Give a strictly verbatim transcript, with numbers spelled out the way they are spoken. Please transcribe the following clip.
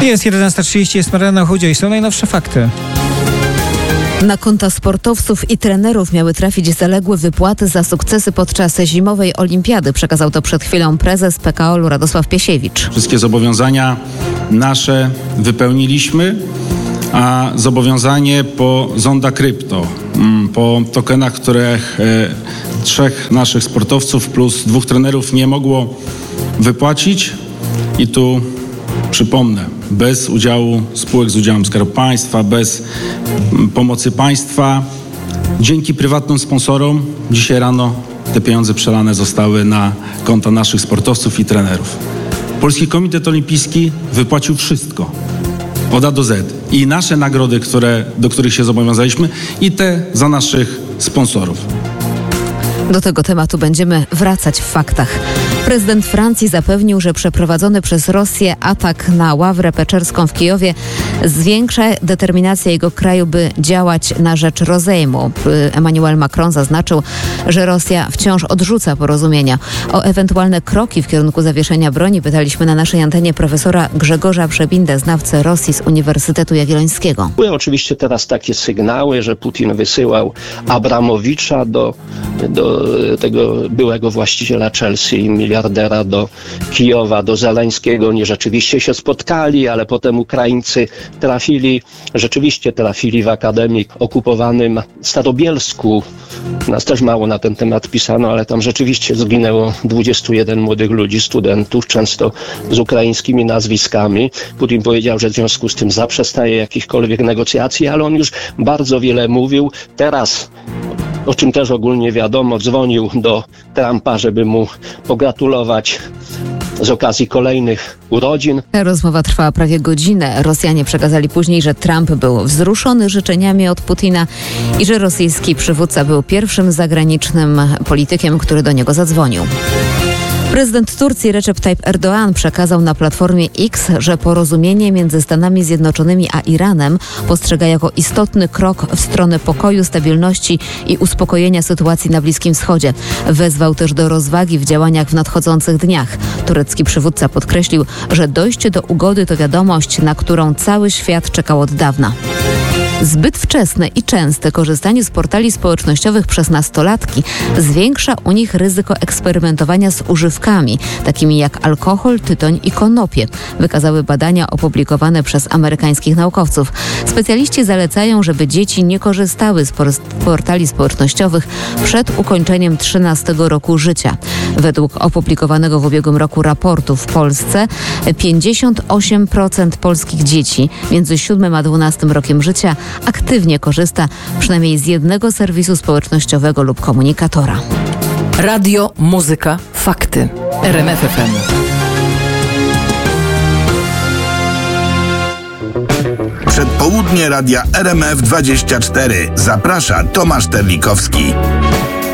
Jest jedenasta trzydzieści, jest Marianna Chudzio i są najnowsze fakty. Na konta sportowców i trenerów miały trafić zaległe wypłaty za sukcesy podczas zimowej olimpiady. Przekazał to przed chwilą prezes P K O L-u Radosław Piesiewicz. Wszystkie zobowiązania nasze wypełniliśmy, a zobowiązanie po Zonda Krypto, po tokenach, których e, trzech naszych sportowców plus dwóch trenerów nie mogło wypłacić. I tu przypomnę, bez udziału spółek z udziałem Skarbu Państwa, bez pomocy państwa, dzięki prywatnym sponsorom dzisiaj rano te pieniądze przelane zostały na konta naszych sportowców i trenerów. Polski Komitet Olimpijski wypłacił wszystko, od A do Z. I nasze nagrody, które, do których się zobowiązaliśmy, i te za naszych sponsorów. Do tego tematu będziemy wracać w faktach. Prezydent Francji zapewnił, że przeprowadzony przez Rosję atak na ławrę Peczerską w Kijowie zwiększa determinację jego kraju, by działać na rzecz rozejmu. Emmanuel Macron zaznaczył, że Rosja wciąż odrzuca porozumienia. O ewentualne kroki w kierunku zawieszenia broni pytaliśmy na naszej antenie profesora Grzegorza Przebindę, znawcę Rosji z Uniwersytetu Jagiellońskiego. Były oczywiście teraz takie sygnały, że Putin wysyłał Abramowicza do, do tego byłego właściciela Chelsea, miliardera, do Kijowa, do Zeleńskiego. Oni rzeczywiście się spotkali, ale potem Ukraińcy trafili, rzeczywiście trafili w akademii okupowanym Starobielsku. Nas też mało na ten temat pisano, ale tam rzeczywiście zginęło dwudziestu jeden młodych ludzi, studentów, często z ukraińskimi nazwiskami. Putin powiedział, że w związku z tym zaprzestaje jakichkolwiek negocjacji, ale on już bardzo wiele mówił. Teraz, o czym też ogólnie wiadomo, dzwonił do Trumpa, żeby mu pogratulować z okazji kolejnych urodzin. Rozmowa trwała prawie godzinę. Rosjanie przekazali później, że Trump był wzruszony życzeniami od Putina i że rosyjski przywódca był pierwszym zagranicznym politykiem, który do niego zadzwonił. Prezydent Turcji Recep Tayyip Erdoğan przekazał na Platformie X, że porozumienie między Stanami Zjednoczonymi a Iranem postrzega jako istotny krok w stronę pokoju, stabilności i uspokojenia sytuacji na Bliskim Wschodzie. Wezwał też do rozwagi w działaniach w nadchodzących dniach. Turecki przywódca podkreślił, że dojście do ugody to wiadomość, na którą cały świat czekał od dawna. Zbyt wczesne i częste korzystanie z portali społecznościowych przez nastolatki zwiększa u nich ryzyko eksperymentowania z używkami, takimi jak alkohol, tytoń i konopie, wykazały badania opublikowane przez amerykańskich naukowców. Specjaliści zalecają, żeby dzieci nie korzystały z portali społecznościowych przed ukończeniem trzynastego roku życia. Według opublikowanego w ubiegłym roku raportu w Polsce pięćdziesiąt osiem procent polskich dzieci między siódmym a dwunastym rokiem życia aktywnie korzysta przynajmniej z jednego serwisu społecznościowego lub komunikatora. Radio, muzyka, fakty. R M F F M. Przedpołudnie radia R M F dwadzieścia cztery. Zaprasza Tomasz Terlikowski.